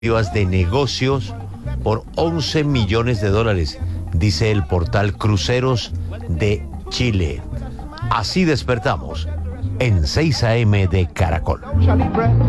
de negocios por 11 millones de dólares, dice el portal Cruceros de Chile. Así despertamos en 6 AM de Caracol.